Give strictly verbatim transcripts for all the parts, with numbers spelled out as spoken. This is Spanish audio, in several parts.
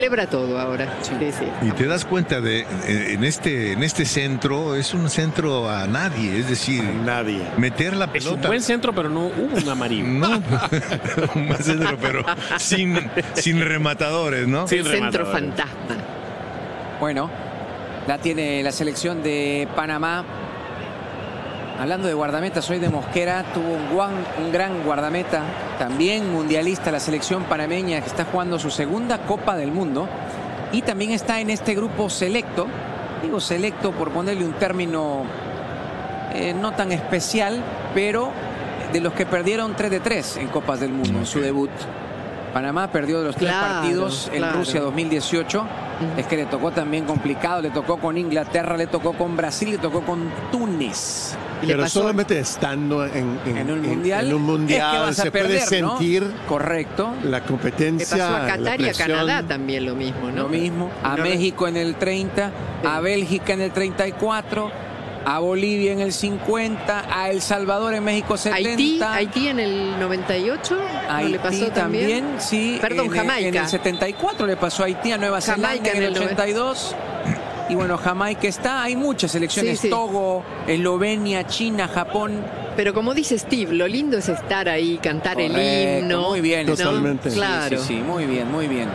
celebra todo ahora. Sí. Sí, sí. Y te das cuenta de en este en este centro es un centro a nadie, es decir, a nadie. Meter la pelota. Es un buen centro, pero no hubo un amarillo. No, un buen centro, pero sin, sin rematadores, ¿no? Sin centro fantasma. Bueno, la tiene la selección de Panamá. Hablando de guardameta, soy de Mosquera, tuvo un, guan, un gran guardameta, también mundialista, la selección panameña que está jugando su segunda Copa del Mundo y también está en este grupo selecto, digo selecto por ponerle un término eh, no tan especial, pero de los que perdieron tres de tres en Copas del Mundo en su debut. Panamá perdió de los tres claro, partidos en claro. Rusia dos mil dieciocho. Uh-huh. Es que le tocó también complicado, le tocó con Inglaterra, le tocó con Brasil, le tocó con Túnez. Pero solamente estando en, en, en un mundial, en un mundial es que vas a se perder, puede sentir, ¿no? Correcto. La competencia. Le pasó a Qatar y a Canadá también lo mismo, ¿no? Lo mismo. A Una México en el treinta, sí. A Bélgica en el treinta y cuatro, a Bolivia en el cincuenta, a El Salvador en México setenta. Haití, Haití en el noventa y ocho. Haití ¿no le pasó también? también, sí. Perdón, en, Jamaica. En el setenta y cuatro le pasó a Haití, a Nueva Jamaica Zelanda en el ochenta y dos. Y bueno, Jamaica está, hay muchas selecciones, sí, sí. Togo, Eslovenia, China, Japón. Pero como dice Steve, lo lindo es estar ahí, cantar Correcto, el himno. Muy bien. Totalmente. ¿No? Claro. Sí, sí, sí, muy bien, muy bien.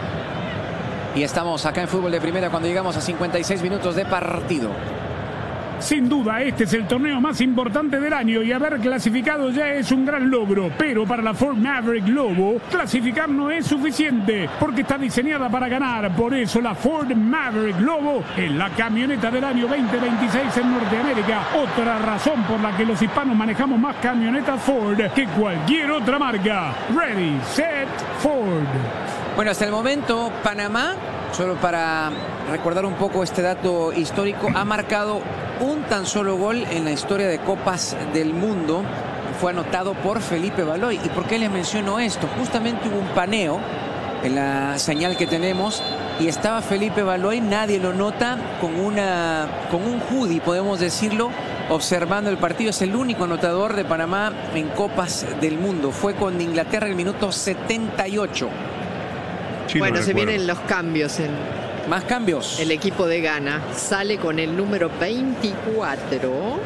Y estamos acá en Fútbol de Primera cuando llegamos a cincuenta y seis minutos de partido. Sin duda, este es el torneo más importante del año y haber clasificado ya es un gran logro. Pero para la Ford Maverick Lobo, clasificar no es suficiente porque está diseñada para ganar. Por eso la Ford Maverick Lobo es la camioneta del año veinte veintiséis en Norteamérica. Otra razón por la que los hispanos manejamos más camionetas Ford que cualquier otra marca. Ready, set, Ford. Bueno, hasta el momento, Panamá, solo para recordar un poco este dato histórico, ha marcado un tan solo gol en la historia de Copas del Mundo. Fue anotado por Felipe Baloy. ¿Y por qué les menciono esto? Justamente hubo un paneo en la señal que tenemos y estaba Felipe Baloy, nadie lo nota, con, una, con un hoodie, podemos decirlo, observando el partido. Es el único anotador de Panamá en Copas del Mundo. Fue con Inglaterra en el minuto setenta y ocho. Sí, bueno, se recuerdo. Vienen los cambios en... Más cambios. El equipo de Ghana sale con el número veinticuatro.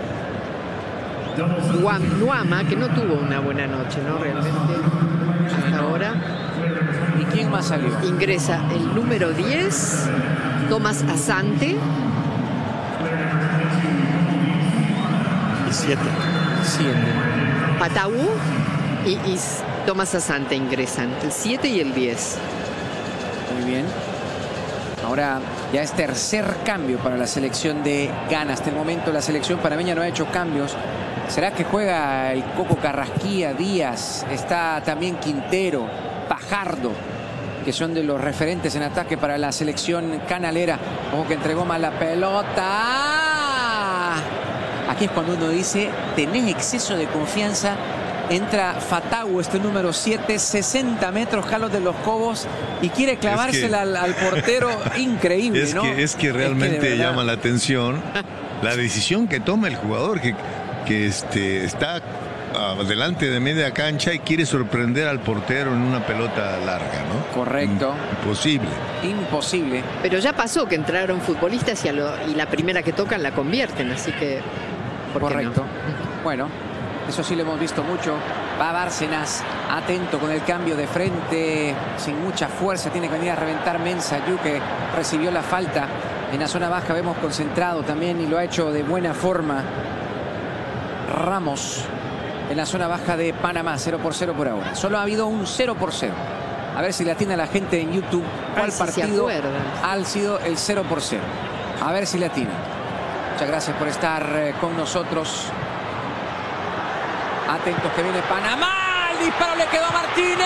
Nuama, que no tuvo una buena noche, ¿no? Realmente. Hasta ahora. ¿Y quién más salió? Ingresa el número diez, Tomás Asante. Y siete. siete. Patau y, y Tomás Asante ingresan. El siete y el diez. Muy bien. Ahora ya es tercer cambio para la selección de Ghana. Hasta el momento la selección panameña no ha hecho cambios. ¿Será que juega el Coco Carrasquilla, Díaz? Está también Quintero, Fajardo, que son de los referentes en ataque para la selección canalera. Ojo que entregó mal la pelota. Aquí es cuando uno dice, tenés exceso de confianza. Entra Fatau, este número siete, sesenta metros, Jalos de los Cobos, y quiere clavársela es que, al, al portero. Increíble, es ¿no? Que, es que realmente es que llama la atención la decisión que toma el jugador, que, que este, está uh, delante de media cancha y quiere sorprender al portero en una pelota larga, ¿no? Correcto. Imposible. Imposible. Pero ya pasó que entraron futbolistas y, a lo, y la primera que tocan la convierten, así que... ¿por qué Correcto. no? Bueno. Eso sí lo hemos visto mucho. Va Bárcenas, atento con el cambio de frente, sin mucha fuerza. Tiene que venir a reventar Mensahou, que recibió la falta. En la zona baja vemos concentrado también y lo ha hecho de buena forma Ramos en la zona baja de Panamá. cero por cero por ahora. Solo ha habido un cero por cero. A ver si le atiende a la gente en YouTube cuál si partido ha sido el cero por cero. A ver si le atiende. Muchas gracias por estar con nosotros. Atentos que viene Panamá. El disparo le quedó a Martínez.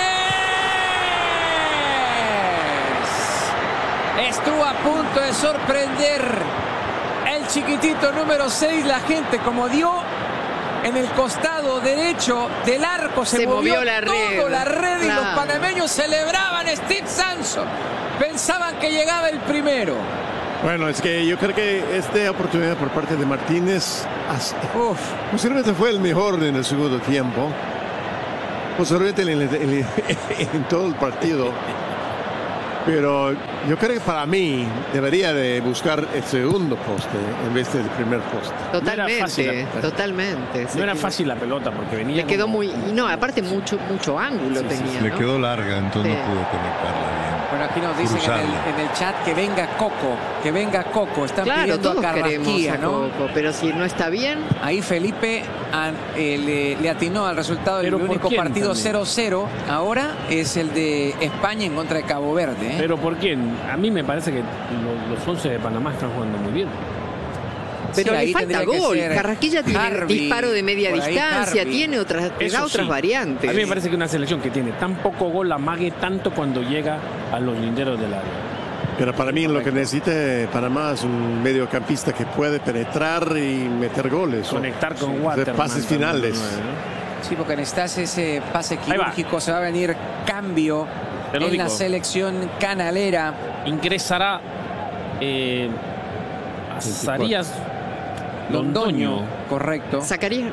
Estuvo a punto de sorprender el chiquitito número seis. La gente, como dio en el costado derecho del arco, se, se movió, movió la red, todo la red, claro. Y los panameños celebraban. Steve Sanson pensaban que llegaba el primero. Bueno, es que yo creo que esta oportunidad por parte de Martínez uf, posiblemente fue el mejor en el segundo tiempo. Posiblemente en, el, en, en todo el partido. Pero yo creo que para mí debería de buscar el segundo poste en vez del primer poste. Totalmente, No era fácil, totalmente. No era fácil la pelota porque venía. Le quedó como... muy. Y no, aparte, mucho, mucho ángulo Sí, sí, tenía. Le ¿no? quedó larga, entonces Sí. no pudo conectarla bien. Bueno, aquí nos dicen en el, en el chat que venga Coco, que venga Coco. Están Claro, pidiendo todos a queremos Carrasquilla, a ¿no? Coco, pero si no está bien. Ahí Felipe a, eh, le, le atinó al resultado del ¿Pero por único quién partido también? cero cero. Ahora es el de España en contra de Cabo Verde. ¿eh? Pero ¿por quién? A mí me parece que lo- los once de Panamá están jugando muy bien. Pero Sí, le ahí falta tendría que gol. ser Carrasquilla tiene Harvey, disparo de media por ahí distancia, Harvey. tiene otras, te Eso da otras sí. variantes. A mí me parece que una selección que tiene tan poco gol amague tanto cuando llega a los linderos del área. Pero para mí lo que necesita Panamá es un mediocampista que puede penetrar y meter goles. Conectar con Hacer Waterman. pases también, finales. número nueve, ¿no? Sí, porque necesitas ese pase va. quirúrgico. Se va a venir cambio Te lo en la digo. selección canalera. Ingresará eh, Azarías Londoño. Correcto. Sacaría.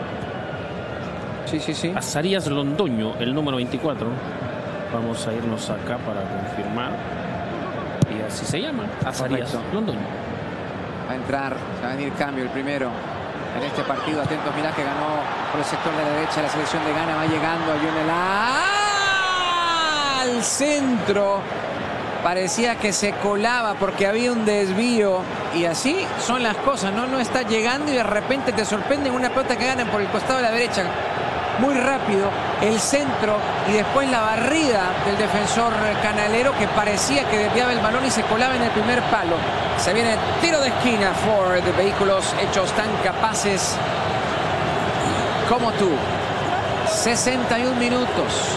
Sí, sí, sí. Azarías Londoño, el número veinticuatro. Vamos a irnos acá para confirmar. Y así se llama, Azarías Correcto. Londoño. Va a entrar, va a venir cambio el primero en este partido. Atentos, mirá que ganó por el sector de la derecha la selección de Ghana. Va llegando a Yonel al centro. Parecía que se colaba porque había un desvío. Y así son las cosas, ¿no? No está llegando y de repente te sorprenden una pelota que ganan por el costado de la derecha. Muy rápido el centro y después la barrida del defensor canalero que parecía que desviaba el balón y se colaba en el primer palo. Se viene tiro de esquina. Ford, vehículos hechos tan capaces como tú. sesenta y un minutos.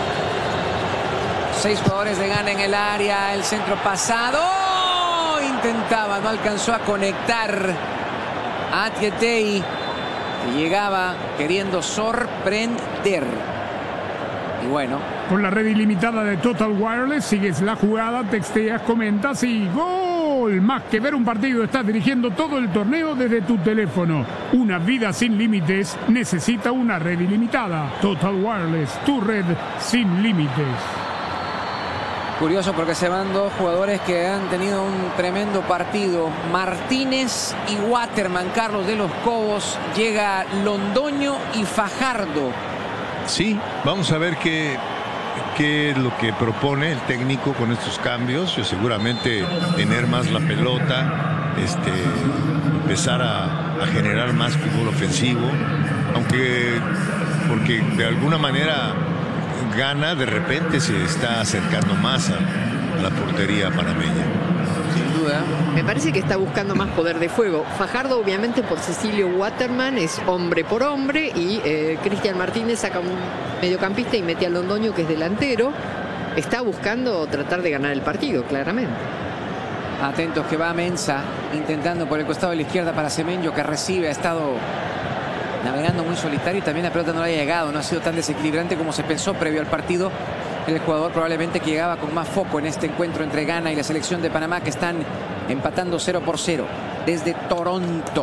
Seis jugadores de Ghana en el área. El centro pasado. Intentaba, no alcanzó a conectar a Tietei. Llegaba queriendo sorprender. Y bueno. Con la red ilimitada de Total Wireless, sigues la jugada, texteas, comentas y ¡gol! Más que ver un partido, estás dirigiendo todo el torneo desde tu teléfono. Una vida sin límites necesita una red ilimitada. Total Wireless, tu red sin límites. Curioso porque se van dos jugadores que han tenido un tremendo partido. Martínez y Waterman. Carlos de los Cobos. Llega Londoño y Fajardo. Sí, vamos a ver qué, qué es lo que propone el técnico con estos cambios. Yo seguramente tener más la pelota, este, empezar a, a generar más fútbol ofensivo, aunque porque de alguna manera Ghana de repente se está acercando más a, a la portería panameña. Sin duda. Me parece que está buscando más poder de fuego. Fajardo, obviamente, por Cecilio Waterman, es hombre por hombre. Y eh, Cristian Martínez saca un mediocampista y mete a Londoño, que es delantero. Está buscando tratar de ganar el partido, claramente. Atentos que va Mensah intentando por el costado de la izquierda para Semenyo, que recibe. Ha estado navegando muy solitario y también la pelota no le ha llegado. No ha sido tan desequilibrante como se pensó previo al partido. El jugador probablemente que llegaba con más foco en este encuentro entre Ghana y la selección de Panamá, que están empatando cero por cero desde Toronto.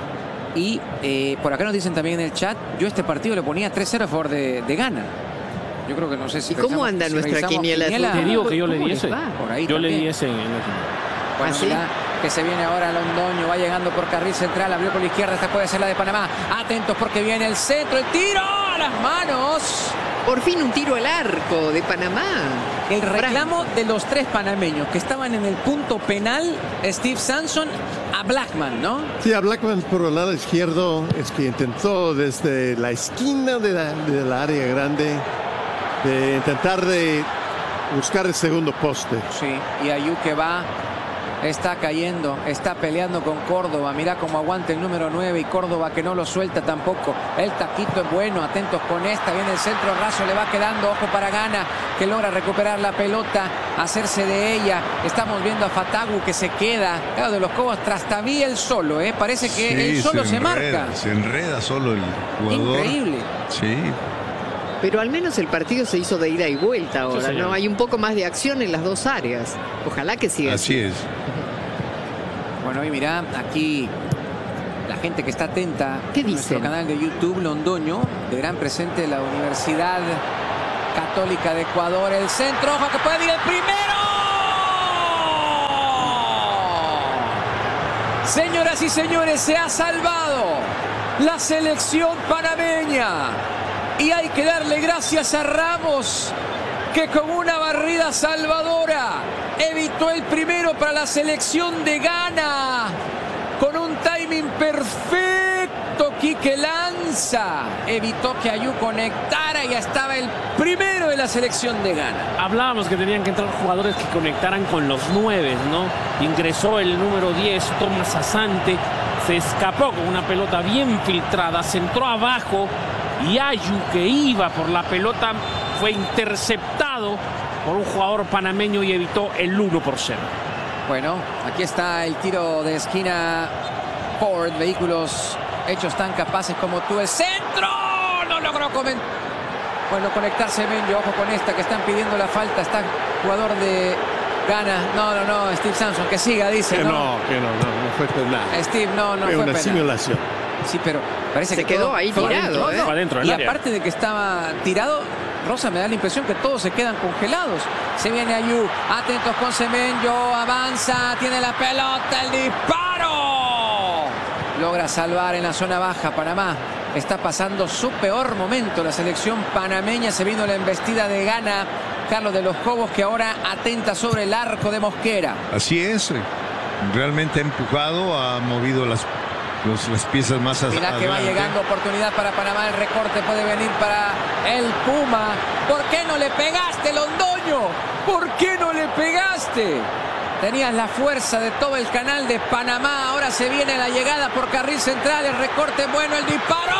Y eh, por acá nos dicen también en el chat, yo este partido le ponía tres cero a favor de, de Ghana. Yo creo que no sé si... ¿Y cómo revisamos- anda si nuestra revisamos quiniela? Te digo que yo le ¿Cómo di les ese. va? Por ahí Yo le también. di ese en el último. Bueno, ¿Ah, sí? mirá que se viene ahora Londoño, va llegando por carril central, abrió por la izquierda, esta puede ser la de Panamá. Atentos porque viene el centro, el tiro a las manos. Por fin un tiro al arco de Panamá. El reclamo de los tres panameños que estaban en el punto penal, Steve Sanson a Blackman, ¿no? Sí, a Blackman por el lado izquierdo es que intentó desde la esquina de la, de la área grande de intentar de buscar el segundo poste. Sí, y Ayú que va, está cayendo, está peleando con Córdoba. Mira cómo aguanta el número nueve y Córdoba que no lo suelta tampoco. El taquito es bueno, atentos con esta. Viene el centro raso, le va quedando. Ojo para Ghana, que logra recuperar la pelota, hacerse de ella. Estamos viendo a Fatagu que se queda. Claro, de los Cobos, Trastaví él solo, ¿eh? Parece que Sí, él solo se, enreda, marca. Se enreda solo el jugador. Increíble. Sí. Pero al menos el partido se hizo de ida y vuelta ahora, señor. ¿no? Hay un poco más de acción en las dos áreas. Ojalá que siga Así es. Bueno, y mirá, aquí la gente que está atenta ¿Qué en nuestro dicen? canal de YouTube, Londoño, de gran presente de la Universidad Católica de Ecuador. El centro, ojo que puede ir el primero. Señoras y señores, se ha salvado la selección panameña. Y hay que darle gracias a Ramos, que con una barrida salvadora evitó el primero para la selección de Ghana. Con un timing perfecto, Quique Lanza evitó que Ayew conectara y ya estaba el primero de la selección de Ghana. Hablábamos que tenían que entrar jugadores que conectaran con los nueve, ¿no? Ingresó el número diez, Thomas Asante, se escapó con una pelota bien filtrada, se entró abajo y Ayew, que iba por la pelota, fue interceptado por un jugador panameño y evitó el uno por cero. Bueno, aquí está el tiro de esquina. Ford, vehículos hechos tan capaces como tú. El centro no logró comen... bueno, conectarse Menyo. Ojo con esta que están pidiendo la falta. Está jugador de Ghana. No, no, no. Steve Samson, que siga, dice. Que no, no, que no, no, no fue penal. Steve, no, no fue, fue una penal. simulación. Sí, pero parece se que quedó todo ahí fue tirado. adentro, ¿eh? ¿no? Fue adentro del Y área. aparte de que estaba tirado, Rosa, me da la impresión que todos se quedan congelados. Se viene Ayew, atentos con Semenyo, avanza, tiene la pelota, el disparo. Logra salvar en la zona baja Panamá. Está pasando su peor momento la selección panameña. Se vino la embestida de Ghana. Carlos de los Cobos, que ahora atenta sobre el arco de Mosquera. Así es, realmente ha empujado, ha movido las, los, las piezas más hacia Mira que va llegando oportunidad para Panamá. El recorte puede venir para el Puma. ¿Por qué no le pegaste, Londoño? ¿Por qué no le pegaste? Tenías la fuerza de todo el canal de Panamá. Ahora se viene la llegada por carril central. El recorte bueno, el disparo.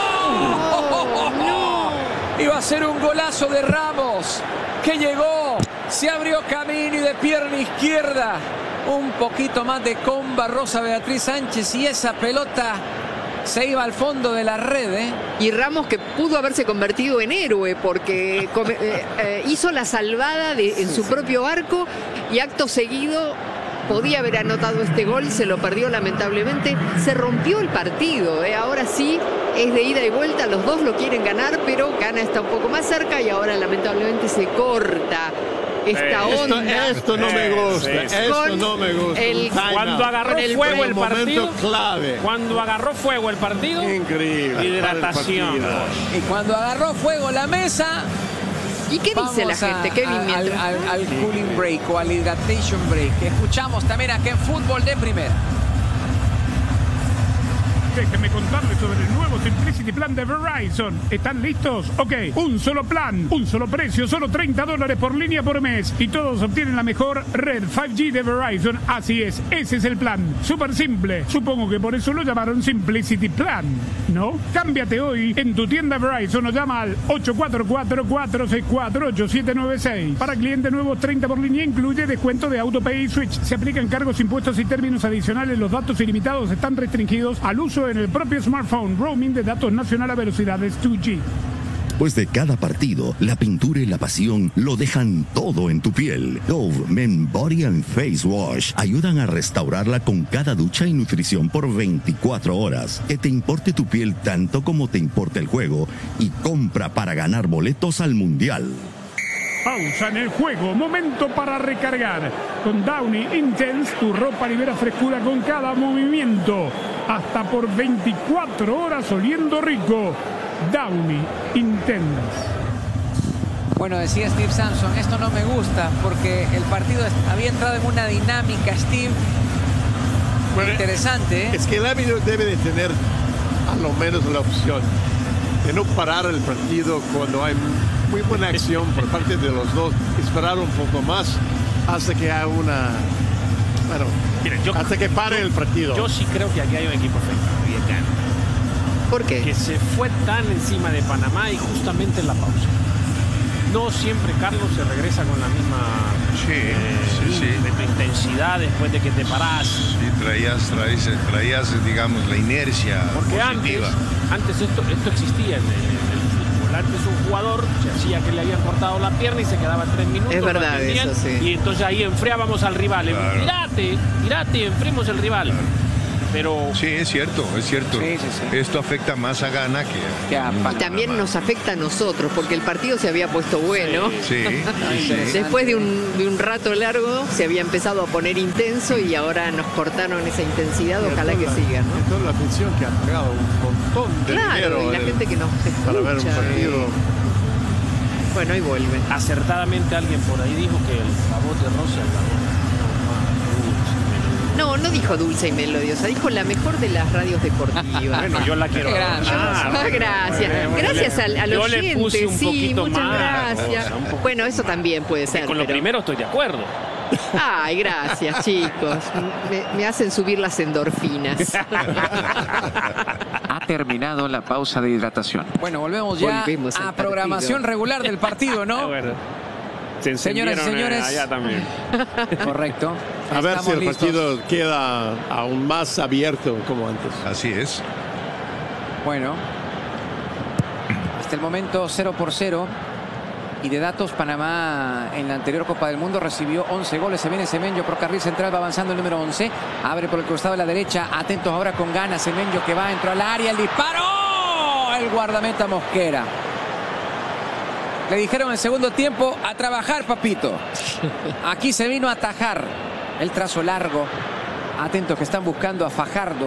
Oh, no. Iba a ser un golazo de Ramos, que llegó, se abrió camino y de pierna izquierda. Un poquito más de comba Rosa Beatriz Sánchez y esa pelota se iba al fondo de la red, ¿eh? Y Ramos, que pudo haberse convertido en héroe porque come, eh, eh, hizo la salvada de, en su propio arco y acto seguido podía haber anotado este gol, se lo perdió lamentablemente. Se rompió el partido, ¿eh? Ahora sí es de ida y vuelta, los dos lo quieren ganar, pero Ghana está un poco más cerca y ahora lamentablemente se corta esta Esto, onda. esto no me gusta, Sí, sí. esto Con no me gusta. el- Cuando agarró Con el- fuego el el momento partido, clave. cuando agarró fuego el partido, Increíble. hidratación. para el partido. Y cuando agarró fuego la mesa, ¿Y qué dice la vamos a- gente, Kevin, a- mientras? al, al- al cooling break o al hydration break, que escuchamos también aquí en Fútbol de Primera. Déjenme contarles sobre el nuevo Simplicity Plan de Verizon. ¿Están listos? Ok, un solo plan, un solo precio, solo treinta dólares por línea por mes. Y todos obtienen la mejor red cinco G de Verizon. Así es, ese es el plan. Súper simple. Supongo que por eso lo llamaron Simplicity Plan, ¿no? Cámbiate hoy en tu tienda Verizon o llama al ocho cuatro cuatro, cuatro seis cuatro, ocho siete nueve seis. Para clientes nuevos, treinta por línea incluye descuento de AutoPay y Switch. Se aplican cargos, impuestos y términos adicionales. Los datos ilimitados están restringidos al uso en el propio smartphone. Roaming de datos nacional a velocidades dos G. Después de cada partido, la pintura y la pasión lo dejan todo en tu piel. Dove Men Body and Face Wash ayudan a restaurarla con cada ducha y nutrición por veinticuatro horas. Que te importe tu piel tanto como te importa el juego y compra para ganar boletos al Mundial. Pausa en el juego, momento para recargar. Con Downy Intense, tu ropa libera frescura con cada movimiento. Hasta por veinticuatro horas oliendo rico. Downy Intense. Bueno, decía Steve Samson, esto no me gusta porque el partido había entrado en una dinámica, Steve, Bueno, interesante, ¿eh? Es que el árbitro debe de tener a lo menos la opción de no parar el partido cuando hay muy buena acción por parte de los dos, esperar un poco más hasta que haya una, bueno, Miren, yo- hasta que pare el partido. Yo sí creo que aquí hay un equipo afectado, y es Ghana, ¿Por qué? que se fue tan encima de Panamá y justamente en la pausa. No siempre, Carlos, se regresa con la misma Sí, eh, sí, sí. de tu intensidad después de que te parás. Sí, traías, traías, traías, digamos, la inercia Porque antes, positiva. antes esto, esto existía en el, en el fútbol. Antes un jugador se hacía que le habían cortado la pierna y se quedaba tres minutos. Es lo verdad atendían, eso, sí. Y entonces ahí enfriábamos al rival. Claro. Tirate, tirate y enfriemos el rival. pero... Sí, es cierto, es cierto. Sí, sí, sí. Esto afecta más a Ghana que a... Que a Panamá. Y también nos afecta a nosotros, porque el partido se había puesto bueno. Sí, sí, sí. Después de un, de un rato largo se había empezado a poner intenso y ahora nos cortaron esa intensidad. Ojalá que siga, ¿no? Y toda la afición que ha pagado un montón de Claro, dinero y la en- gente que nos escucha. para ver un partido. Bueno, ahí vuelven. Acertadamente alguien por ahí dijo que el favor de Rosa es la No, no dijo dulce y melodiosa, dijo la mejor de las radios deportivas. Bueno, yo la quiero. Qué grande. Ah, Ah, gracias. bueno, Gracias le- al, al yo le oyente, puse un sí, poquito muchas más, gracias. o sea, un poco- Bueno, eso también puede ser. Con lo pero- primero estoy de acuerdo. Ay, gracias, chicos. Me, me hacen subir las endorfinas. Ha terminado la pausa de hidratación. Bueno, volvemos ya Volvemos al a programación partido. regular del partido, Ah, ¿no? bueno. Se Señoras y encendieron, eh, señores. allá también. Correcto. A ver Estamos si el listos. partido queda aún más abierto como antes. Así es. Bueno, hasta el momento cero por cero. Y de datos, Panamá en la anterior Copa del Mundo recibió once goles. Se viene Semenyo por carril central, va avanzando el número once. Abre por el costado de la derecha. Atentos ahora con ganas. Semenyo que va, entró al área. El disparo. El guardameta Mosquera. Le dijeron en el segundo tiempo a trabajar, papito. Aquí se vino a atajar. El trazo largo. Atentos que están buscando a Fajardo.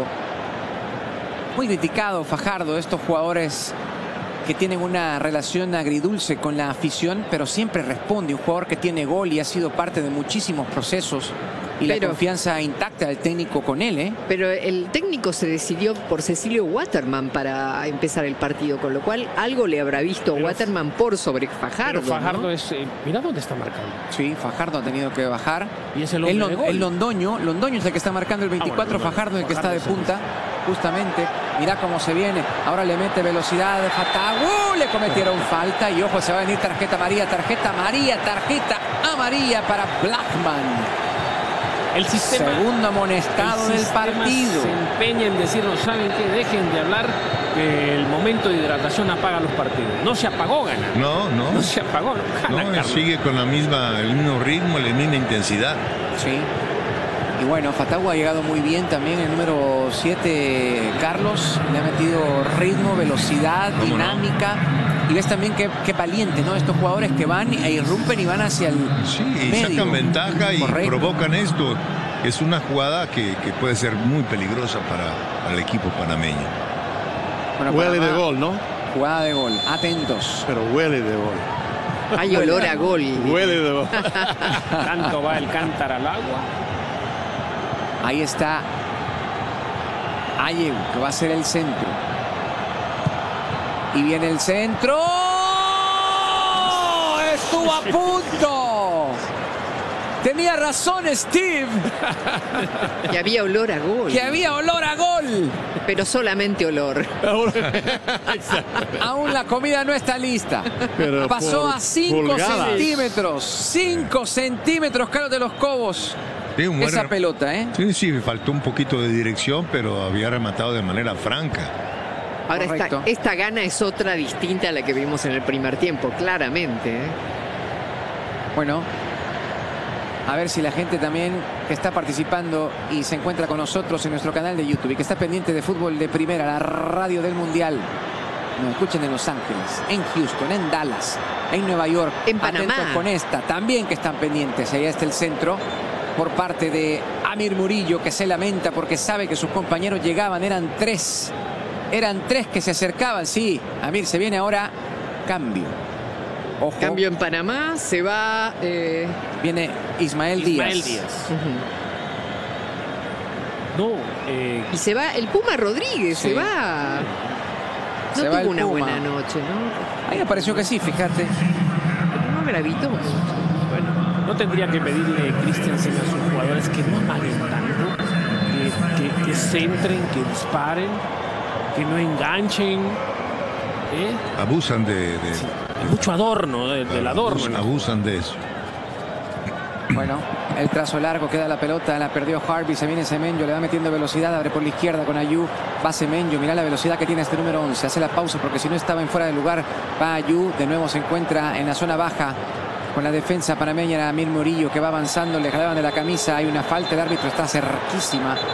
Muy criticado Fajardo, estos jugadores que tienen una relación agridulce con la afición, pero siempre responde. Un jugador que tiene gol y ha sido parte de muchísimos procesos. Y Pero- la confianza intacta del técnico con él, ¿eh? Pero el técnico se decidió por Cecilio Waterman para empezar el partido, con lo cual algo le habrá visto Pero- Waterman por sobre Fajardo. Pero Fajardo ¿no? es... eh, mira dónde está marcando. Sí, Fajardo ha tenido que bajar. Y es el El, hombre Lon- de gol. el Londoño, Londoño es el que está marcando el veinticuatro, Ah, bueno, Fajardo es el que está de Fajardo es el- punta, justamente. Mirá cómo se viene. Ahora le mete velocidad de Fatawu, le cometieron falta y ojo, se va a venir tarjeta amarilla, tarjeta amarilla, tarjeta amarilla para Blackman. El sistema... Segundo amonestado el del sistema partido. se empeña en decirnos, ¿saben qué? Dejen de hablar que el momento de hidratación apaga los partidos. No se apagó, Gana. No, no. No se apagó, no gana, No, Carlos. sigue con la misma, el mismo ritmo, la misma intensidad. Sí. Y bueno, Fatawu ha llegado muy bien también, el número siete, Carlos. Le ha metido ritmo, velocidad, ¿Cómo no? dinámica. Y ves también qué, qué valiente, ¿no? Estos jugadores que van e irrumpen y van hacia el Sí, y medio. sacan ventaja y Correcto. provocan esto. Es una jugada que, que puede ser muy peligrosa para, para el equipo panameño. Bueno, Huele Panamá, de gol, ¿no? Jugada de gol. Atentos. Pero huele de gol. Hay olor a gol. Huele de gol. Tanto va el cántaro al agua. Ahí está Ayew, que va a ser el centro. Y viene el centro. Estuvo a punto. Tenía razón Steve, Que había olor a gol. que había olor a gol. Pero solamente olor. Aún la comida no está lista. Pero Pasó por a cinco pulgadas. centímetros. cinco centímetros, Carlos de los Cobos. Sí, un buen Esa re- pelota, ¿eh? Sí, sí, faltó un poquito de dirección, pero había rematado de manera franca. Ahora esta, Correcto. esta gana es otra distinta a la que vimos en el primer tiempo, claramente. ¿eh? Bueno, a ver si la gente también que está participando y se encuentra con nosotros en nuestro canal de YouTube y que está pendiente de fútbol de primera, la radio del Mundial. Nos escuchen en Los Ángeles, en Houston, en Dallas, en Nueva York. En Panamá. Atentos con esta, también que están pendientes. Allá está el centro por parte de Amir Murillo, que se lamenta porque sabe que sus compañeros llegaban, eran tres. Eran tres que se acercaban, sí. Amir, se viene ahora cambio. Ojo, Cambio en Panamá, se va. eh, viene Ismael, Ismael Díaz. Díaz. ujú. No, eh, Y se va el Puma Rodríguez, Sí. se va. No Se va tuvo el una Puma. buena noche, ¿no? Ahí me pareció que sí, fíjate. No gravitó mucho. bueno, no tendría que pedirle Christensen a sus jugadores que no amaguen tanto, que, que, que centren, que disparen, que no enganchen. ¿eh? Abusan de, de- Hay mucho adorno, de- del adorno. abusan, abusan de eso. Bueno, el trazo largo, queda la pelota, la perdió Harvey, se viene Semenyo, le va metiendo velocidad, abre por la izquierda con Ayew, va Semenyo, mirá la velocidad que tiene este número once, hace la pausa porque si no estaba en fuera de lugar, va Ayew, de nuevo se encuentra en la zona baja con la defensa panameña, Amir Murillo que va avanzando, le jalaban de la camisa, hay una falta, el árbitro está cerquísima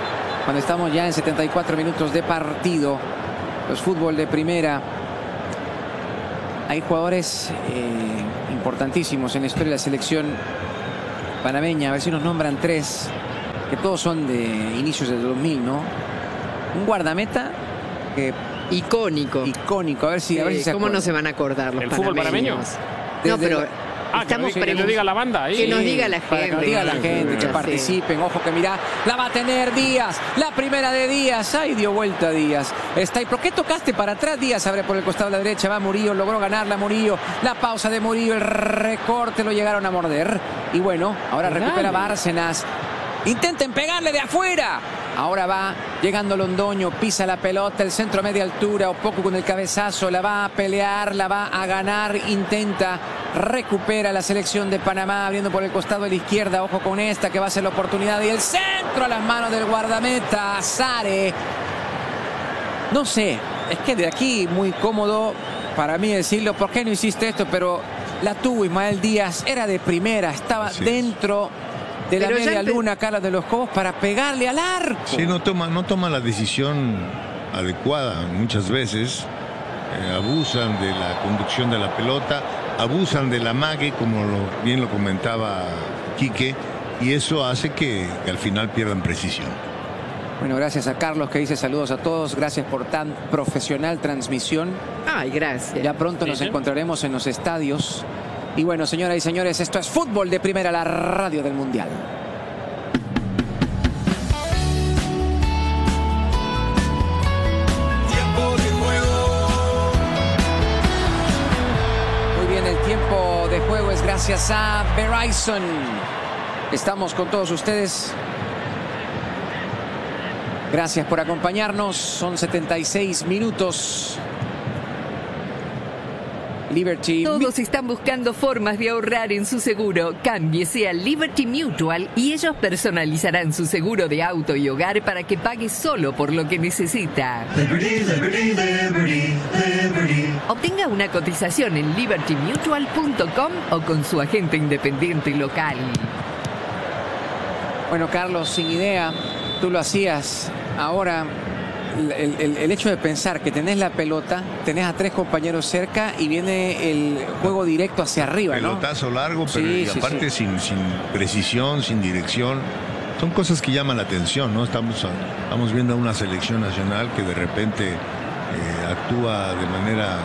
cuando estamos ya en setenta y cuatro minutos de partido, los fútbol de primera, hay jugadores eh, importantísimos en la historia de la selección panameña. A ver si nos nombran tres, que todos son de inicios del dos mil, ¿no? Un guardameta que icónico. Icónico, a ver si, a ver si eh, se ¿Cómo acuerdan. no se van a acordar los ¿El panameños? fútbol panameño? No, pero Desde Ah, estamos que, nos, que nos diga la banda ahí. Que nos diga la Para gente. que nos diga la gente, que Sí. participen. Ojo que mirá, la va a tener Díaz. La primera de Díaz. Ay, dio vuelta Díaz. Está ahí. ¿Por qué tocaste para atrás? Díaz abre por el costado de la derecha. Va Murillo, logró ganarla Murillo. La pausa de Murillo, el recorte, lo llegaron a morder. Y bueno, ahora Dale. recupera Bárcenas. Intenten pegarle de afuera. Ahora va llegando Londoño, pisa la pelota, el centro a media altura, o poco con el cabezazo, la va a pelear, la va a ganar, intenta, recupera la selección de Panamá, abriendo por el costado de la izquierda, ojo con esta que va a ser la oportunidad, y el centro a las manos del guardameta, Sare. No sé, es que de aquí muy cómodo para mí decirlo, ¿por qué no hiciste esto? Pero la tuvo Ismael Díaz, era de primera, estaba Así es. dentro de la Pero ya media empe- luna, Carlos de los Cobos, para pegarle al arco. Sí, no toma, no toma la decisión adecuada muchas veces. Eh, abusan de la conducción de la pelota, abusan del amague, como lo, bien lo comentaba Quique, y eso hace que, que al final pierdan precisión. Bueno, gracias a Carlos que dice saludos a todos. Gracias por tan profesional transmisión. Ay, gracias. Ya pronto nos Sí, sí. encontraremos en los estadios. Y bueno, señoras y señores, esto es Fútbol de Primera, la radio del Mundial. Muy bien, el tiempo de juego es gracias a Verizon. Estamos con todos ustedes. Gracias por acompañarnos. Son setenta y seis minutos. Liberty. Todos están buscando formas de ahorrar en su seguro. Cámbiese a Liberty Mutual y ellos personalizarán su seguro de auto y hogar para que pague solo por lo que necesita. Liberty, Liberty, Liberty, Liberty. Obtenga una cotización en liberty mutual punto com o con su agente independiente local. Bueno, Carlos, sin idea, tú lo hacías. Ahora, el, el- el hecho de pensar que tenés la pelota, tenés a tres compañeros cerca y viene el juego directo hacia arriba, ¿no? Pelotazo largo, pero Sí, y sí, aparte sí. Sin, sin precisión, sin dirección. Son cosas que llaman la atención, ¿no? Estamos, a- estamos viendo a una selección nacional que de repente eh, actúa de manera...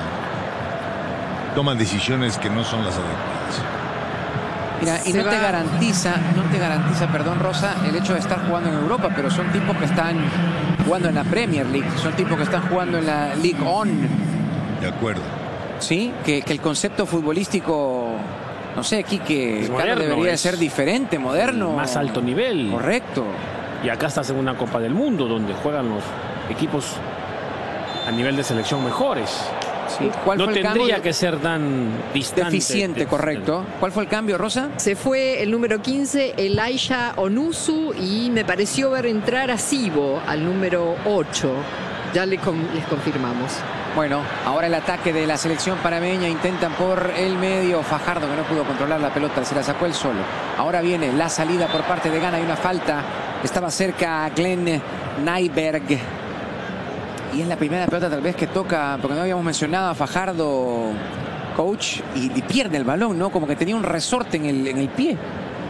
toma decisiones que no son las adecuadas. Mira, y Se no te va. garantiza, no te garantiza, perdón, Rosa, el hecho de estar jugando en Europa, pero son tipos que están jugando en la Premier League, son tipos que están jugando en la League On, De acuerdo. ¿sí? Que, que el concepto futbolístico, no sé, aquí que Es Carlos, moderno, debería es ser diferente, moderno. Más alto nivel. Correcto. Y acá estás en una Copa del Mundo donde juegan los equipos a nivel de selección mejores. Sí. ¿Cuál No fue el tendría cambio? que ser tan distante. Deficiente, de- correcto. ¿Cuál fue el cambio, Rosa? Se fue el número quince, Elijah Onusu, y me pareció ver entrar a Sibo al número ocho. Ya le con- les confirmamos. Bueno, ahora el ataque de la selección panameña, intentan por el medio, Fajardo que no pudo controlar la pelota, se la sacó él solo. Ahora viene la salida por parte de Ghana, hay una falta, estaba cerca Glenn Nyberg. Y es la primera pelota tal vez que toca, porque no habíamos mencionado a Fajardo, coach, y, y pierde el balón, ¿no? Como que tenía un resorte en el, en el pie.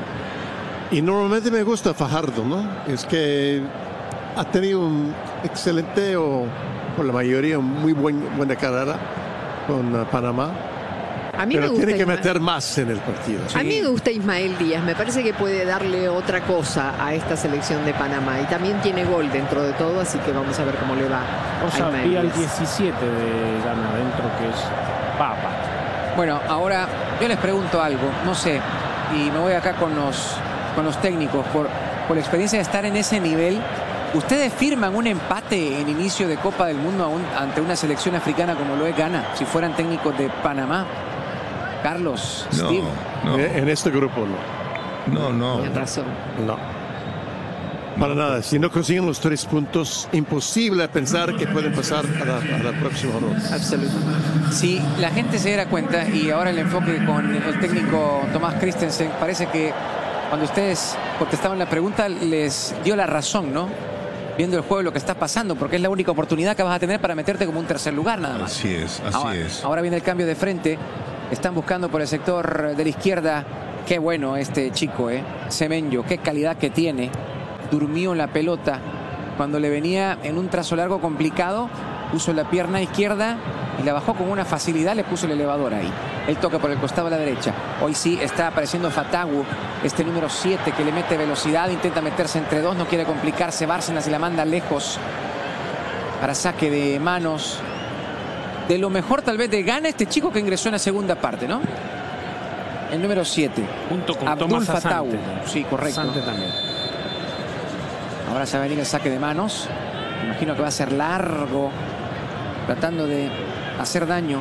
Y normalmente me gusta Fajardo, ¿no? Es que ha tenido un excelente, o por la mayoría, un muy buen, buena carrera con uh, Panamá. A mí Pero me gusta tiene que Isma- meter más en el partido. A mí me gusta Ismael Díaz, me parece que puede darle otra cosa a esta selección de Panamá y también tiene gol dentro de todo, así que vamos a ver cómo le va O a sea, Ismael vi al Díaz. diecisiete de Ghana adentro, que es Papa. Bueno, ahora yo les pregunto algo, no sé, y me voy acá con los, con los técnicos, por, por la experiencia de estar en ese nivel. ¿Ustedes firman un empate en inicio de Copa del Mundo a un- ante una selección africana como lo es Ghana, si fueran técnicos de Panamá? Carlos, No, Steve. no, Eh, En este grupo no. no, no. Tienes razón. No. Para nada. Si no consiguen los tres puntos, imposible pensar que pueden pasar a la, a la próxima ronda. Absolutamente. Si la gente se diera cuenta, y ahora el enfoque con el técnico Tomás Christensen, parece que cuando ustedes contestaban la pregunta les dio la razón, ¿no? viendo el juego, lo que está pasando, porque es la única oportunidad que vas a tener para meterte como un tercer lugar nada más. Así es, así ahora, es. Ahora viene el cambio de frente. Están buscando por el sector de la izquierda. Qué bueno este chico, ¿eh? Semenyo, qué calidad que tiene. Durmió en la pelota cuando le venía en un trazo largo complicado. Puso la pierna izquierda y la bajó con una facilidad, le puso el elevador ahí. Él toca por el costado a la derecha. Hoy sí está apareciendo Fatawu, este número siete que le mete velocidad, intenta meterse entre dos, no quiere complicarse. Bárcenas y la manda lejos para saque de manos. De lo mejor tal vez de Ghana este chico que ingresó en la segunda parte, ¿no? El número siete. Junto con Abdul Tomás Fatawu. Asante. Sí, correcto. Asante también. Ahora se va a venir el saque de manos. Me imagino que va a ser largo, tratando de hacer daño.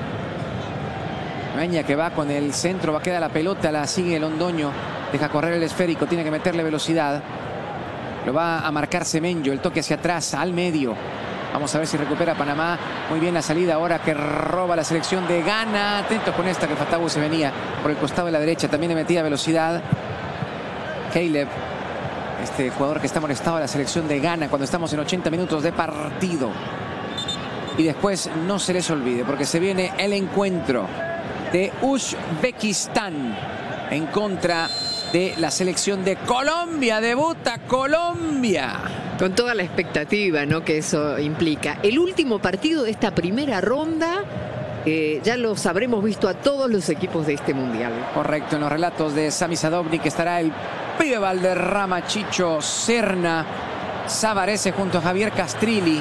Peña que va con el centro, va a quedar la pelota, la sigue el Londoño, deja correr el esférico, tiene que meterle velocidad. Lo va a marcar Semenyo, el toque hacia atrás, al medio. Vamos a ver si recupera Panamá. Muy bien la salida ahora que roba la selección de Ghana. Atentos con esta que Fatawu se venía por el costado de la derecha, también le metía velocidad. Caleb, este jugador que está molestado a la selección de Ghana cuando estamos en ochenta minutos de partido. Y después no se les olvide porque se viene el encuentro de Uzbekistán en contra de la selección de Colombia. Debuta Colombia. Con toda la expectativa, ¿no?, que eso implica. El último partido de esta primera ronda, eh, ya los habremos visto a todos los equipos de este mundial. Correcto, en los relatos de Sami Sadovnik estará el pibe Valderrama, Chicho Serna, Savarese junto a Javier Castrilli.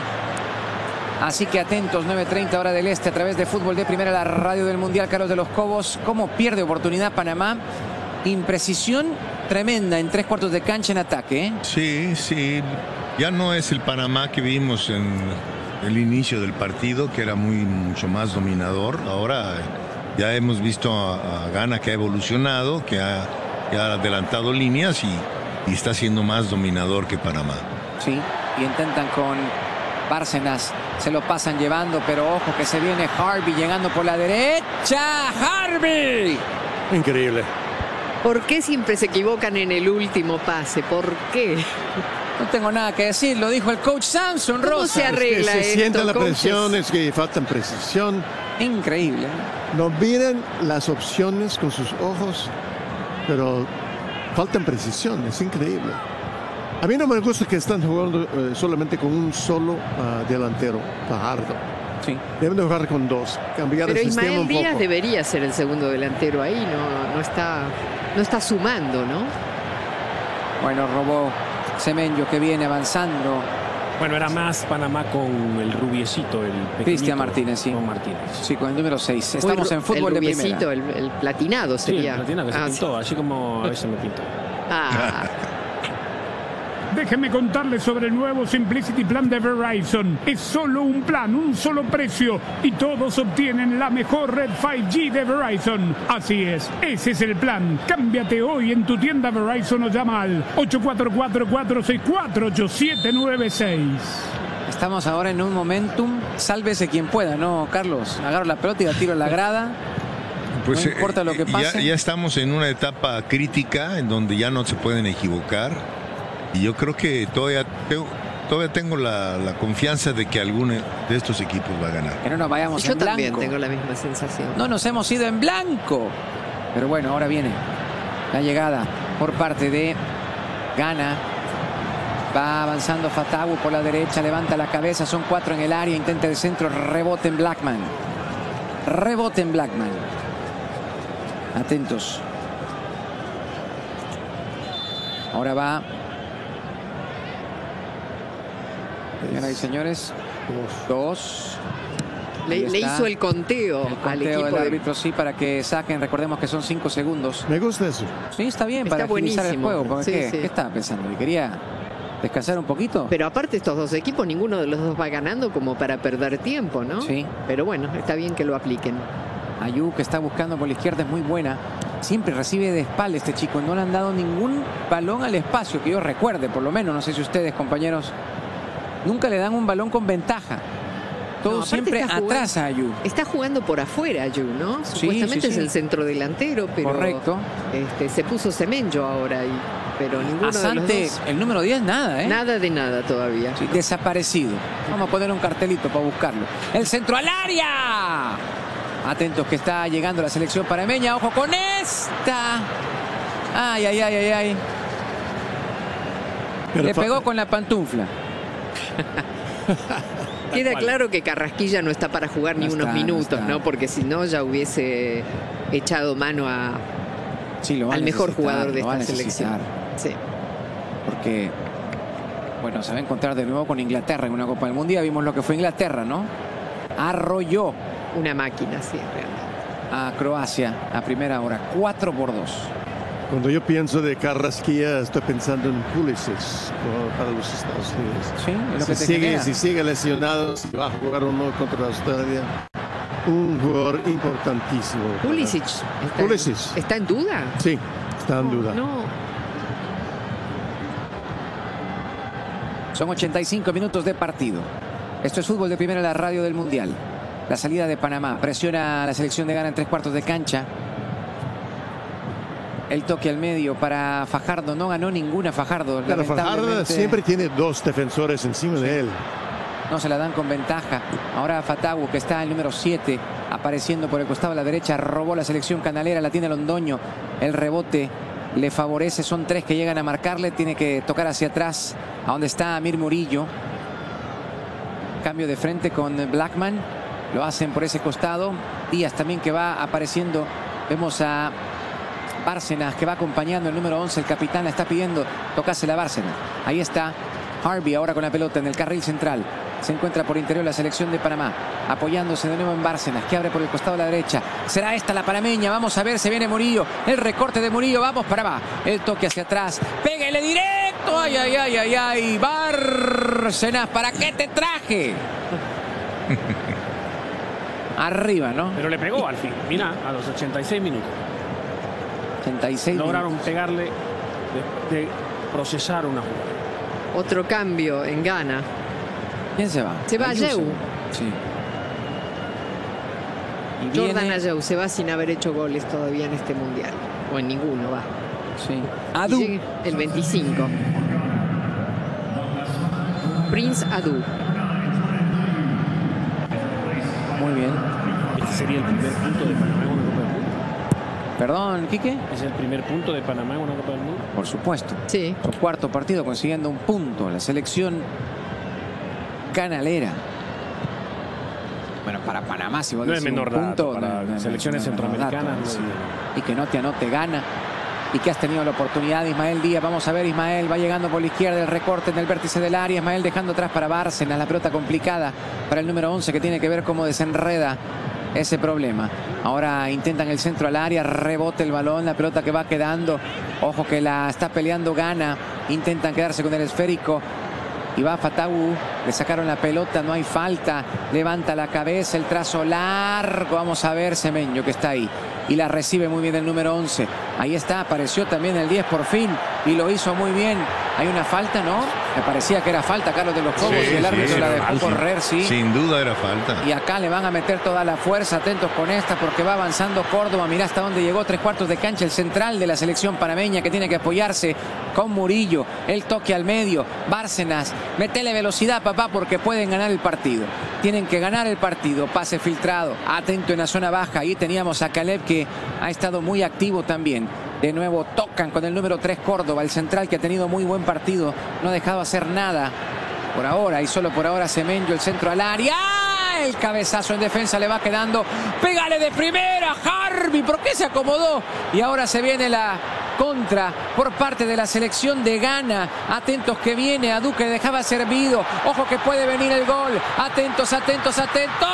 Así que atentos, nueve treinta hora del este a través de Fútbol de Primera, la radio del Mundial. Carlos de los Cobos, cómo pierde oportunidad Panamá. Imprecisión tremenda en tres cuartos de cancha en ataque, ¿eh? Sí, sí. Ya no es el Panamá que vimos en el inicio del partido, que era muy mucho más dominador. Ahora ya hemos visto a, a Ghana que ha evolucionado, que ha, que ha adelantado líneas y, y está siendo más dominador que Panamá. Sí, y intentan con Bárcenas, se lo pasan llevando, pero ojo que se viene Harvey llegando por la derecha. ¡Harvey! Increíble. ¿Por qué siempre se equivocan en el último pase? ¿Por qué? No tengo nada que decir, lo dijo el coach Samson ¿Cómo Rosa. se arregla Es que se esto, siente la coaches? presión, es que faltan precisión. Increíble. No miren las opciones con sus ojos, pero faltan precisión, es increíble. A mí no me gusta que están jugando eh, solamente con un solo uh, delantero, Fajardo. Sí. Deben de jugar con dos, cambiar Pero el sistema Ismael un Díaz poco. debería ser el segundo delantero ahí, no, no, está, no está sumando, ¿no? Bueno, robó Semenyo que viene avanzando. Bueno, era más Panamá con el rubiecito, el pequeñito. Cristian Martínez, sí. Con Martínez. Sí, con el número seis. Muy Estamos ru- en Fútbol el de Primera. rubiecito, el, el platinado Sí, sería. el platino que se Ah, pintó, así como a veces me pinto. Ah, Déjenme contarles sobre el nuevo Simplicity Plan de Verizon. Es solo un plan, un solo precio y todos obtienen la mejor red cinco G de Verizon. Así es, ese es el plan. Cámbiate hoy en tu tienda Verizon o llama al ocho cuatro cuatro, cuatro seis cuatro, ocho siete nueve seis. Estamos ahora en un momentum. Sálvese quien pueda, ¿no, Carlos? Agarro la pelota y la tiro a la grada. Pues, No importa lo que eh, pase. Ya, ya estamos en una etapa crítica en donde ya no se pueden equivocar. Y yo creo que todavía tengo, todavía tengo la, la confianza de que alguno de estos equipos va a ganar. Que no nos vayamos yo en también blanco. tengo la misma sensación. No nos hemos ido en blanco. Pero bueno, ahora viene la llegada por parte de Ghana. Va avanzando Fatawu por la derecha, levanta la cabeza, son cuatro en el área, intenta el centro, rebote en Blackman. Rebote en Blackman. Atentos. Ahora va. Señoras y señores, dos. Ahí Le, le está. hizo el conteo, El al conteo equipo del de- árbitro, sí, para que saquen. Recordemos que son cinco segundos. Me gusta eso. Sí, está bien Está para agilizar el buenísimo. juego. Porque Sí, ¿qué, sí. ¿Qué estaba pensando? ¿Que quería descansar un poquito? Pero aparte estos dos equipos, ninguno de los dos va ganando como para perder tiempo, ¿no? Sí. Pero bueno, está bien que lo apliquen. Ayú, que está buscando por la izquierda, es muy buena. Siempre recibe de espalda este chico. No le han dado ningún balón al espacio, que yo recuerde, por lo menos. No sé si ustedes, compañeros, nunca le dan un balón con ventaja. Todo No, aparte siempre está jugando- atrás a Ayú. Está jugando por afuera, Yu, ¿no? Sí, Supuestamente sí, es sí. el centro delantero, pero Correcto. este, se puso Semenyo ahora y pero ninguno Asante, de los dos. el número diez, nada, ¿eh? Nada de nada todavía. Sí, desaparecido. Vamos a poner un cartelito para buscarlo. El centro al área. Atentos que está llegando la selección panameña. Ojo con esta. Ay, ay, ay, ay, ay. Le pegó con la pantufla. Queda claro que Carrasquilla no está para jugar No ni unos está, no minutos, está. ¿no? Porque si no ya hubiese echado mano a, Sí, lo va a al mejor necesitar, jugador de lo va a esta selección. necesitar. Sí. Porque, bueno, se va a encontrar de nuevo con Inglaterra en una Copa del Mundo. Ya vimos lo que fue Inglaterra, ¿no? Arrolló Una máquina, sí, realmente. a Croacia a primera hora, cuatro por dos. Cuando yo pienso de Carrasquilla, estoy pensando en Pulisic como para los Estados Unidos. Sí, es lo Si que te sigue, genera. si sigue lesionado, si va a jugar o no contra Australia, un jugador importantísimo. para- Pulisic. ¿Está, Pulisic. ¿Está en duda? Sí, está en duda. No. Son ochenta y cinco minutos de partido. Esto es fútbol de primera, la radio del Mundial. La salida de Panamá. Presiona a la selección de Ghana en tres cuartos de cancha. El toque al medio para Fajardo. No ganó ninguna Fajardo. Pero Fajardo lamentablemente. siempre tiene dos defensores encima de él. No se la dan con ventaja. Ahora Fatawu, que está el número siete, apareciendo por el costado a la derecha. Robó la selección canalera, la tiene Londoño. El rebote le favorece. Son tres que llegan a marcarle. Tiene que tocar hacia atrás, a donde está Amir Murillo. Cambio de frente con Blackman. Lo hacen por ese costado. Díaz también que va apareciendo. Vemos a Bárcenas que va acompañando el número once. El capitán la está pidiendo. Tocásela a Bárcenas. Ahí está Harvey ahora con la pelota en el carril central. Se encuentra por interior la selección de Panamá. Apoyándose de nuevo en Bárcenas, que abre por el costado de la derecha. Será esta la panameña. Vamos a ver, se viene Murillo. El recorte de Murillo. Vamos Panamá. El toque hacia atrás. Pégale directo. Ay, ay, ay, ay, ay. Bárcenas, ¿para qué te traje? Arriba, ¿no? Pero le pegó al fin. Mira, a los ochenta y seis minutos. ochenta y seis Lograron minutos. pegarle de, de procesar una jugada. Otro cambio en Ghana. ¿Quién se va? Se va Ayuso. Ayew. Sí. Y Jordan viene- Ayew se va sin haber hecho goles todavía en este mundial. O en ninguno va. Sí. Y Adu. llega el veinticinco. Prince Adu. Muy bien. Este sería el primer punto de Panamá en una Copa del Mundo. Perdón, Quique. Es el primer punto de Panamá en una Copa del Mundo. Por supuesto. Sí. Su cuarto partido consiguiendo un punto. La selección canalera. Bueno, para Panamá, si vos No es decís un menor dato, punto, para no, no, selecciones no es menor centroamericanas, dato, no sí. es- Y que no te anote gana. Y que has tenido la oportunidad, Ismael Díaz. Vamos a ver, Ismael va llegando por la izquierda, el recorte en el vértice del área. Ismael dejando atrás para Bárcenas, la pelota complicada para el número once, que tiene que ver cómo desenreda ese problema. Ahora intentan el centro al área, rebote el balón, la pelota que va quedando. Ojo que la está peleando Ghana. Intentan quedarse con el esférico. Y va Fatawu, le sacaron la pelota, no hay falta. Levanta la cabeza, el trazo largo. Vamos a ver Semenyo que está ahí. Y la recibe muy bien el número once. Ahí está, apareció también el diez por fin. Y lo hizo muy bien. Hay una falta, ¿no? Me parecía que era falta, Carlos de los Cobos. Sí, y el árbitro sí, la era dejó falta. correr, sí. Sin duda era falta. Y acá le van a meter toda la fuerza, atentos con esta, porque va avanzando Córdoba. Mirá hasta dónde llegó, tres cuartos de cancha, el central de la selección panameña, que tiene que apoyarse con Murillo. El toque al medio, Bárcenas, metele velocidad, papá, porque pueden ganar el partido. Tienen que ganar el partido, pase filtrado, atento en la zona baja. Ahí teníamos a Caleb, que ha estado muy activo también. De nuevo tocan con el número tres Córdoba, el central, que ha tenido muy buen partido, no ha dejado hacer nada por ahora, y solo por ahora Semenyo, el centro al área. El cabezazo en defensa le va quedando. Pégale de primera, Harvey. ¿Por qué se acomodó? Y ahora se viene la contra por parte de la selección de Ghana. Atentos que viene a Duque, dejaba servido. Ojo que puede venir el gol. Atentos, atentos, atentos.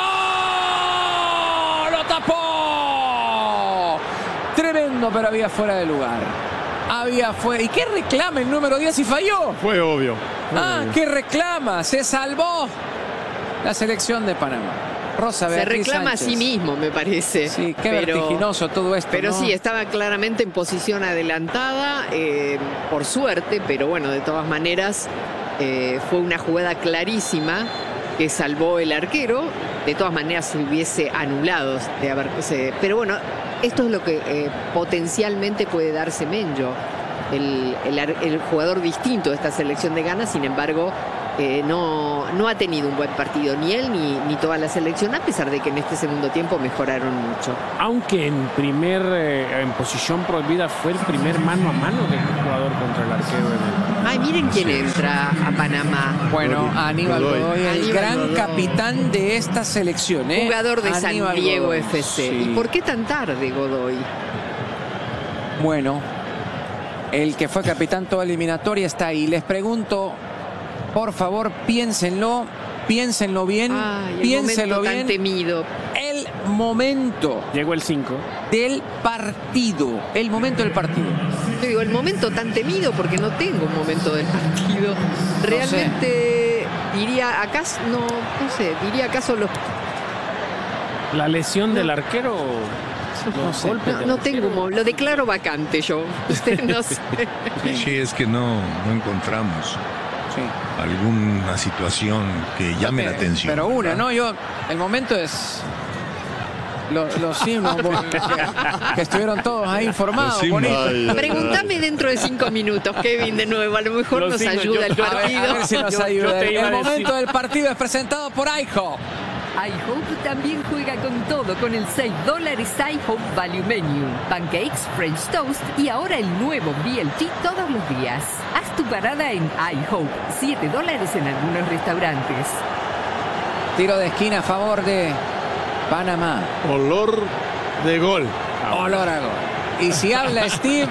Lo tapó. Tremendo, pero había fuera de lugar. Había fuera. ¿Y qué reclama el número diez y falló? Fue obvio. Fue Ah, obvio. ¿qué reclama? Se salvó la selección de Panamá. Rosa Se Beatriz reclama Sánchez. a sí mismo, me parece. Sí, qué Pero- vertiginoso todo esto. Pero ¿no? sí, estaba claramente en posición adelantada, eh, por suerte, pero bueno, de todas maneras eh, fue una jugada clarísima que salvó el arquero. De todas maneras se hubiese anulado de haberse. Pero bueno, esto es lo que eh, potencialmente puede dar Semenyo. el, el, el jugador distinto de esta selección de Ghana. Sin embargo, eh, no, no ha tenido un buen partido ni él ni, ni toda la selección, a pesar de que en este segundo tiempo mejoraron mucho. Aunque en primer eh, en posición prohibida fue el primer mano a mano del jugador contra el arquero en el... Ay, miren quién entra a Panamá. Bueno, Aníbal Godoy, el Aníbal gran Godoy. capitán de esta selección, ¿eh? Jugador de Aníbal San Diego Godoy. F C. Sí. ¿Y por qué tan tarde, Godoy? Bueno, el que fue capitán toda eliminatoria está ahí. Les pregunto, por favor, piénsenlo, piénsenlo bien, Ay, el piénsenlo momento bien. tan temido. El momento Llegó el cinco. del partido, el momento del partido. Yo digo, el momento tan temido porque no tengo un momento del partido. Realmente diría, acaso, no, no sé, diría acaso los... La lesión del arquero. No, Los sé, golpes no, del no arquero. tengo, mo- lo declaro vacante yo. Usted no sé. Sí, es que no, no encontramos Sí. alguna situación que llame la atención. Pero una, ¿no? Yo, el momento es... Los, los himnos que, que estuvieron todos ahí informados. Los himnos. Bonitos. Pregúntame dentro de cinco minutos, Kevin, de nuevo. A lo mejor Los nos signos, ayuda yo- el yo- A ver, partido. a ver si nos Yo- yo ayuda. te iba El a decir. momento del partido es presentado por iHop. iHope también juega con todo con el seis dólares iHope Value Menu. Pancakes, French Toast y ahora el nuevo B L T todos los días. Haz tu parada en iHope. siete dólares en algunos restaurantes. Tiro de esquina a favor de Panamá. Olor de gol. Olor a gol. Y si habla Steve,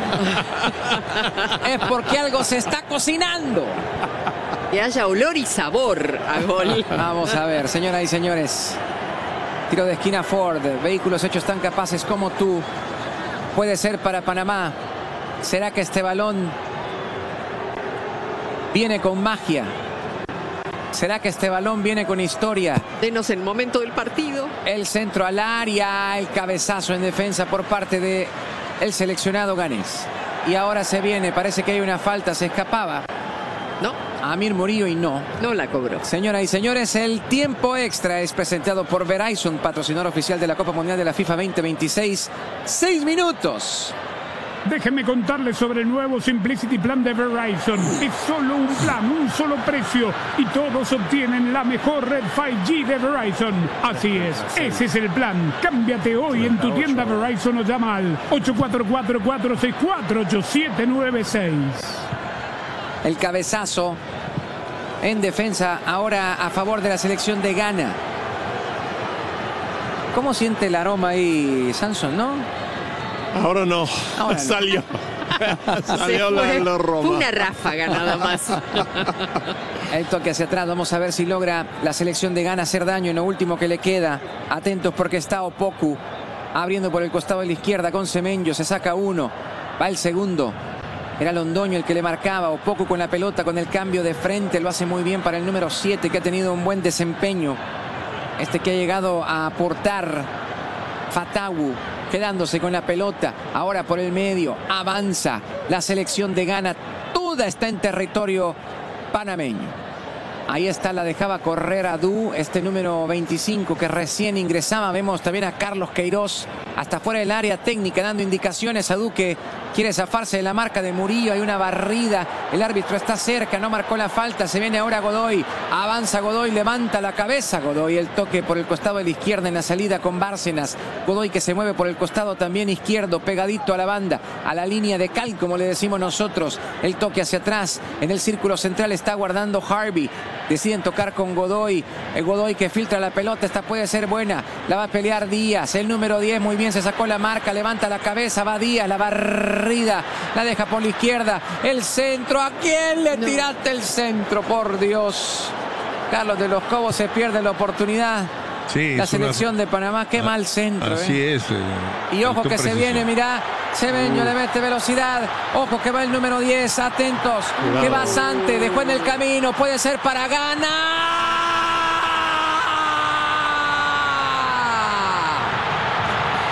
es porque algo se está cocinando. Que haya olor y sabor a gol. Vamos a ver, señoras y señores. Tiro de esquina Ford. Vehículos hechos tan capaces como tú. Puede ser para Panamá. ¿Será que este balón viene con magia? ¿Será que este balón viene con historia? Denos el momento del partido. El centro al área, el cabezazo en defensa por parte de el seleccionado ganés. Y ahora se viene, parece que hay una falta, se escapaba No, Amir Murillo y no. no la cobró. Señoras y señores, el tiempo extra es presentado por Verizon, patrocinador oficial de la Copa Mundial de la FIFA veinte veintiséis. Seis minutos. Déjenme contarles sobre el nuevo Simplicity Plan de Verizon. Es solo un plan, un solo precio y todos obtienen la mejor red cinco G de Verizon. Así es, ese es el plan. Cámbiate hoy en tu tienda Verizon o llama al ocho cuatro cuatro, cuatro seis cuatro, ocho siete nueve seis. El cabezazo en defensa ahora a favor de la selección de Ghana. ¿Cómo siente el aroma ahí, Samson, no? Ahora no. Ahora no. Salió. Se Salió la, fue, la fue Roma. una ráfaga nada más. El toque hacia atrás, vamos a ver si logra la selección de Ghana hacer daño en lo último que le queda. Atentos porque está Opoku abriendo por el costado de la izquierda con Semenyo, se saca uno, va el segundo. Era Londoño el que le marcaba, Opoku con la pelota, con el cambio de frente, lo hace muy bien para el número siete que ha tenido un buen desempeño. Este que ha llegado a aportar, Fatawu, quedándose con la pelota, ahora por el medio, avanza la selección de Ghana, toda está en territorio panameño. Ahí está, la dejaba correr a Du, este número veinticinco que recién ingresaba. Vemos también a Carlos Queiroz hasta fuera del área técnica dando indicaciones a Du que quiere zafarse de la marca de Murillo. Hay una barrida, el árbitro está cerca, no marcó la falta. Se viene ahora Godoy, avanza Godoy, levanta la cabeza Godoy. El toque por el costado de la izquierda en la salida con Bárcenas. Godoy que se mueve por el costado también izquierdo, pegadito a la banda, a la línea de cal, como le decimos nosotros. El toque hacia atrás, en el círculo central está guardando Harvey. Deciden tocar con Godoy. El Godoy que filtra la pelota. Esta puede ser buena. La va a pelear Díaz. El número diez muy bien. Se sacó la marca. Levanta la cabeza. Va Díaz. La barrida. La deja por la izquierda. El centro. ¿A quién le No. tiraste el centro? Por Dios. Carlos de los Cobos se pierde la oportunidad. Sí, La es una- selección de Panamá. Qué Ah, mal centro. Así eh. es. eh, Y ojo faltó que se precisión. viene, mirá, Semenyo le mete velocidad, ojo que va el número diez, atentos, que va Sante, dejó en el camino, puede ser para ganar.